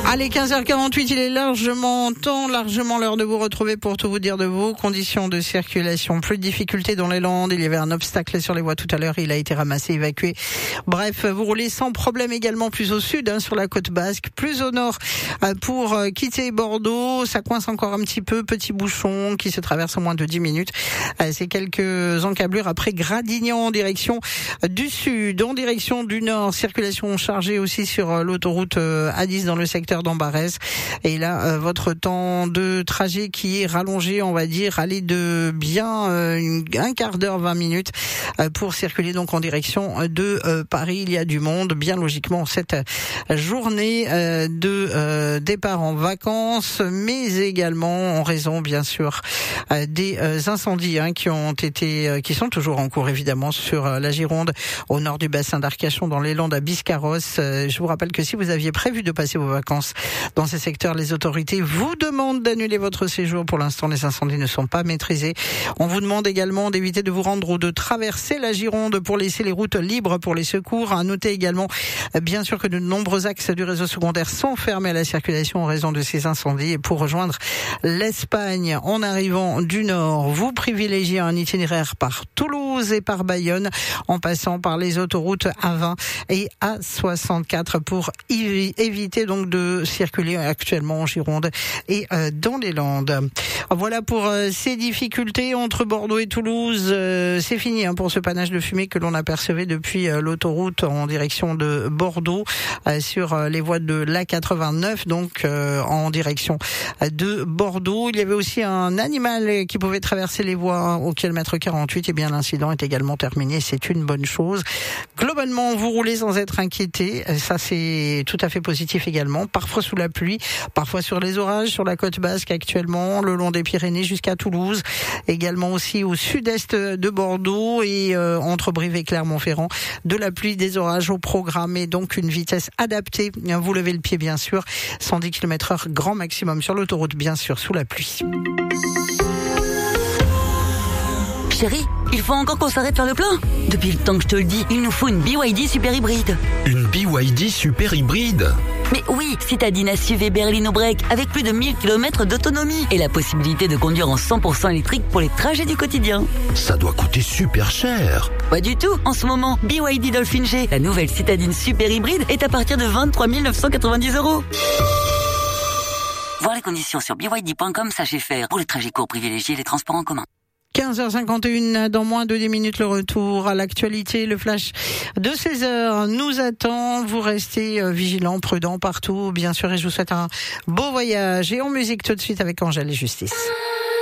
Allez, 15h48, il est largement l'heure de vous retrouver pour tout vous dire de vos conditions de circulation. Plus de difficultés dans les Landes, il y avait un obstacle sur les voies tout à l'heure, il a été ramassé, évacué. Bref, vous roulez sans problème également plus au sud, sur la côte basque, plus au nord pour quitter Bordeaux. Ça coince encore un petit peu, petit bouchon qui se traverse en moins de 10 minutes. C'est quelques encablures après Gradignan en direction du sud, en direction du nord. Circulation chargée aussi sur l'autoroute A10 dans le secteur d'Ambarès. Et là, votre temps de trajet qui est rallongé, on va dire, allez de bien un quart d'heure, 20 minutes pour circuler donc en direction de Paris. Il y a du monde, bien logiquement, cette journée de départ en vacances, mais également en raison, bien sûr, des incendies qui sont toujours en cours, évidemment, sur la Gironde, au nord du bassin d'Arcachon, dans les Landes à Biscarrosse. Je vous rappelle que si vous aviez prévu de passer vos vacances dans ces secteurs, les autorités vous demandent d'annuler votre séjour. Pour l'instant, les incendies ne sont pas maîtrisés. On vous demande également d'éviter de vous rendre ou de traverser la Gironde pour laisser les routes libres pour les secours. À noter également, bien sûr, que de nombreux axes du réseau secondaire sont fermés à la circulation en raison de ces incendies. Et pour rejoindre l'Espagne en arrivant du nord, vous privilégiez un itinéraire par Toulouse et par Bayonne en passant par les autoroutes A20 et A64 pour éviter donc de circuler actuellement en Gironde et dans les Landes. Voilà pour ces difficultés entre Bordeaux et Toulouse. C'est fini pour ce panache de fumée que l'on apercevait depuis l'autoroute en direction de Bordeaux sur les voies de l'A89, donc en direction de Bordeaux. Il y avait aussi un animal qui pouvait traverser les voies au kilomètre 48. Et bien l'incident est également terminé. C'est une bonne chose. Globalement, vous roulez sans être inquiété. Ça, c'est tout à fait positif également. Parfois sous la pluie, parfois sur les orages, sur la côte basque actuellement, le long des Pyrénées jusqu'à Toulouse. Également aussi au sud-est de Bordeaux et entre Brive et Clermont-Ferrand. De la pluie, des orages au programme et donc une vitesse adaptée. Vous levez le pied, bien sûr. 110 km/h grand maximum sur l'autoroute, bien sûr, sous la pluie. Chérie, il faut encore qu'on s'arrête faire le plein. Depuis le temps que je te le dis, il nous faut une BYD super hybride. Une BYD super hybride? Mais oui, citadine SUV berlino break avec plus de 1000 km d'autonomie et la possibilité de conduire en 100% électrique pour les trajets du quotidien. Ça doit coûter super cher. Pas du tout. En ce moment, BYD Dolphin G, la nouvelle citadine super hybride, est à partir de 23 990 €. Voir les conditions sur BYD.com, sachez faire. Pour les trajets courts, privilégiez les transports en commun. 15h51, dans moins de 10 minutes, le retour à l'actualité. Le flash de 16h nous attend. Vous restez vigilants, prudents partout, bien sûr, et je vous souhaite un beau voyage. Et en musique tout de suite avec Angèle et Justice.